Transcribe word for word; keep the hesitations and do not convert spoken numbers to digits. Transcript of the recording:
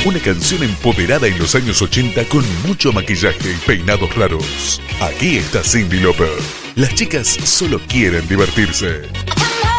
Una canción empoderada en los años ochenta con mucho maquillaje y peinados raros. Aquí está Cyndi Lauper. Las chicas solo quieren divertirse.